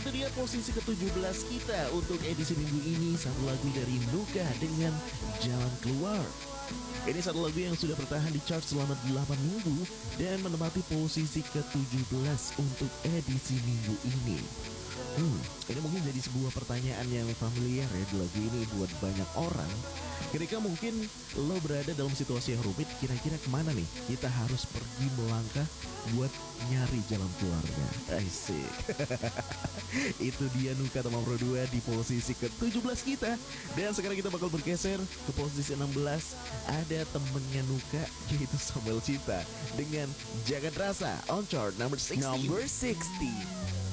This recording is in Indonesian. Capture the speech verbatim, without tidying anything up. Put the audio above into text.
itu dia posisi ketujuh belas kita untuk edisi minggu ini. Satu lagu dari Nuka dengan Jalan Keluar. Ini satu lagu yang sudah bertahan di chart selama delapan minggu dan menempati posisi ketujuh belas untuk edisi minggu ini. Hmm, ini mungkin jadi sebuah pertanyaan yang familiar ya di lagu ini buat banyak orang. Ketika mungkin lo berada dalam situasi yang rumit, kira-kira kemana nih kita harus pergi melangkah buat nyari jalan keluarnya. Asik. Itu dia Nuka Tamamro dua di posisi ke tujuh belas kita. Dan sekarang kita bakal bergeser ke posisi enam belas. Ada temennya Nuka, yaitu Samuel Cinta dengan Jangan Rasa on chart number enam puluh. Number sixty.